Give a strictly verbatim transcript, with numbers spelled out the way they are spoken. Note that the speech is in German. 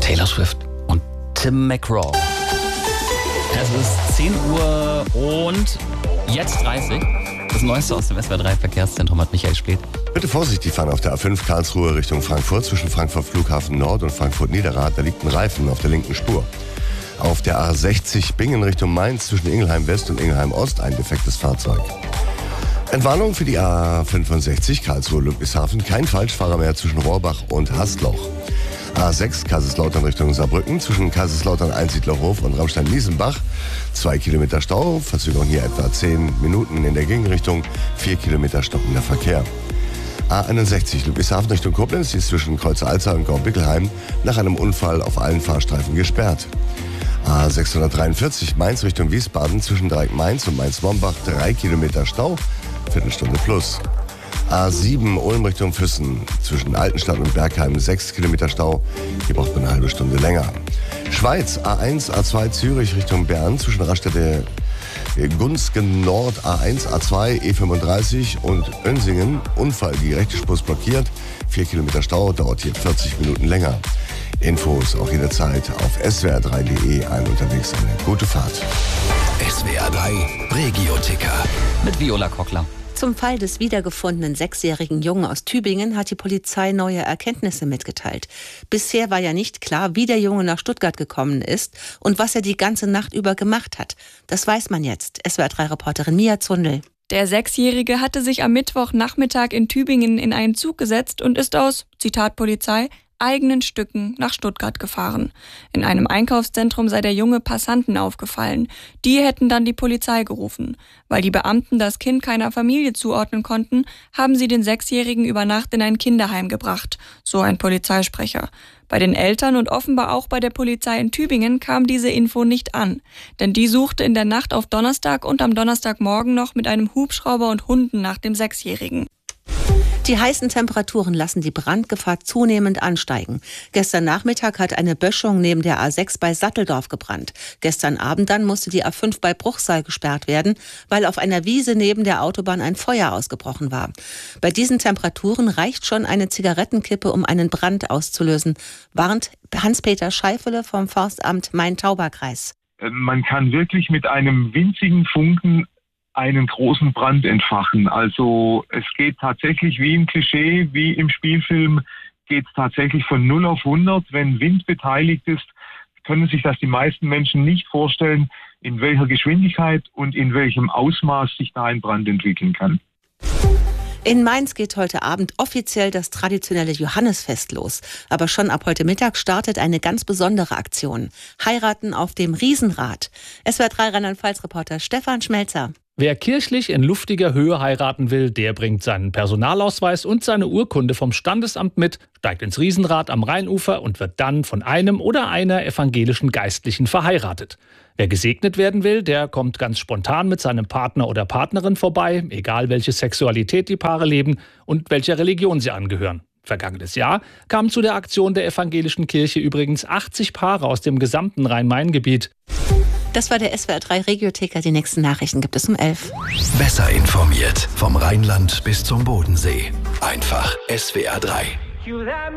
Taylor Swift und Tim McGraw. Es ist zehn Uhr und jetzt dreißig. Das Neueste aus dem S W R drei Verkehrszentrum hat Michael Späth. Bitte vorsichtig fahren auf der A fünf Karlsruhe Richtung Frankfurt zwischen Frankfurt Flughafen Nord und Frankfurt Niederrad. Da liegt ein Reifen auf der linken Spur. Auf der A sechzig Bingen Richtung Mainz zwischen Ingelheim West und Ingelheim Ost ein defektes Fahrzeug. Entwarnung für die A fünfundsechzig Karlsruhe Ludwigshafen. Kein Falschfahrer mehr zwischen Rohrbach und Hasloch. A sechs Kaiserslautern Richtung Saarbrücken zwischen Kaiserslautern Einsiedlerhof und Ramstein-Liesenbach. Zwei Kilometer Stau, Verzögerung hier etwa zehn Minuten in der Gegenrichtung, vier Kilometer stockender Verkehr. A einundsechzig Ludwigshafen Richtung Koblenz ist zwischen Kreuz Alzey und Gorb-Bickelheim nach einem Unfall auf allen Fahrstreifen gesperrt. A sechshundertdreiundvierzig Mainz Richtung Wiesbaden zwischen Dreieck Mainz und Mainz-Mombach drei Kilometer Stau, Viertelstunde plus. A sieben Ulm Richtung Füssen zwischen Altenstadt und Bergheim sechs Kilometer Stau. Hier braucht man eine halbe Stunde länger. Schweiz A eins A zwei Zürich Richtung Bern zwischen Raststätte Gunzgen Nord A eins A zwei E fünfunddreißig und Önsingen. Unfall, die rechte Spur ist blockiert. vier Kilometer Stau, dauert hier vierzig Minuten länger. Infos auch jederzeit auf s w r drei punkt d e. Ein unterwegs eine gute Fahrt. S W R drei Regio-Ticker mit Viola Kockler. Zum Fall des wiedergefundenen sechsjährigen Jungen aus Tübingen hat die Polizei neue Erkenntnisse mitgeteilt. Bisher war ja nicht klar, wie der Junge nach Stuttgart gekommen ist und was er die ganze Nacht über gemacht hat. Das weiß man jetzt. S W R drei Reporterin Mia Zundel. Der Sechsjährige hatte sich am Mittwochnachmittag in Tübingen in einen Zug gesetzt und ist aus, Zitat Polizei, eigenen Stücken nach Stuttgart gefahren. In einem Einkaufszentrum sei der Junge Passanten aufgefallen. Die hätten dann die Polizei gerufen. Weil die Beamten das Kind keiner Familie zuordnen konnten, haben sie den Sechsjährigen über Nacht in ein Kinderheim gebracht, so ein Polizeisprecher. Bei den Eltern und offenbar auch bei der Polizei in Tübingen kam diese Info nicht an. Denn die suchte in der Nacht auf Donnerstag und am Donnerstagmorgen noch mit einem Hubschrauber und Hunden nach dem Sechsjährigen. Die heißen Temperaturen lassen die Brandgefahr zunehmend ansteigen. Gestern Nachmittag hat eine Böschung neben der A sechs bei Satteldorf gebrannt. Gestern Abend dann musste die A fünf bei Bruchsal gesperrt werden, weil auf einer Wiese neben der Autobahn ein Feuer ausgebrochen war. Bei diesen Temperaturen reicht schon eine Zigarettenkippe, um einen Brand auszulösen, warnt Hans-Peter Scheifele vom Forstamt Main-Tauber-Kreis. Man kann wirklich mit einem winzigen Funken einen großen Brand entfachen. Also es geht tatsächlich wie im Klischee, wie im Spielfilm, geht es tatsächlich von null auf hundert. Wenn Wind beteiligt ist, können sich das die meisten Menschen nicht vorstellen, in welcher Geschwindigkeit und in welchem Ausmaß sich da ein Brand entwickeln kann. In Mainz geht heute Abend offiziell das traditionelle Johannisfest los. Aber schon ab heute Mittag startet eine ganz besondere Aktion. Heiraten auf dem Riesenrad. S W R drei Rheinland-Pfalz-Reporter Stefan Schmelzer. Wer kirchlich in luftiger Höhe heiraten will, der bringt seinen Personalausweis und seine Urkunde vom Standesamt mit, steigt ins Riesenrad am Rheinufer und wird dann von einem oder einer evangelischen Geistlichen verheiratet. Wer gesegnet werden will, der kommt ganz spontan mit seinem Partner oder Partnerin vorbei, egal welche Sexualität die Paare leben und welcher Religion sie angehören. Vergangenes Jahr kamen zu der Aktion der evangelischen Kirche übrigens achtzig Paare aus dem gesamten Rhein-Main-Gebiet. Das war der S W R drei Regio-Ticker. Die nächsten Nachrichten gibt es um elf. Besser informiert vom Rheinland bis zum Bodensee. Einfach S W R drei.